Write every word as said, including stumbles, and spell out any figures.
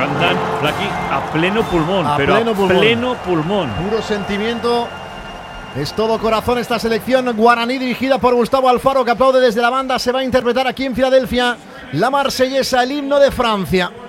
cantan aquí a pleno pulmón, a pero pleno a pulmón. pleno pulmón. Puro sentimiento. Es todo corazón esta selección guaraní dirigida por Gustavo Alfaro, que aplaude desde la banda. Se va a interpretar aquí en Filadelfia la marsellesa, el himno de Francia.